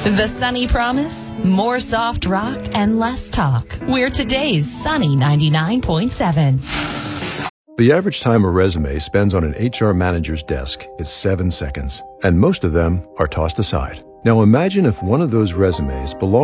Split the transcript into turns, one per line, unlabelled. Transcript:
The Sunny Promise? More soft rock and less talk. We're today's Sunny 99.7.
The average time a resume spends on an HR manager's desk is 7 seconds, and most of them are tossed aside. Now imagine if one of those resumes belonged